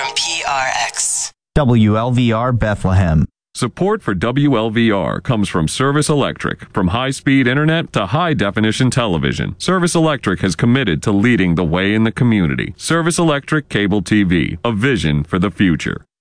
from PRX. WLVR Bethlehem. Support for WLVR comes from Service Electric. From high-speed internet to high-definition television, Service Electric has committed to leading the way in the community. Service Electric Cable TV, a vision for the future.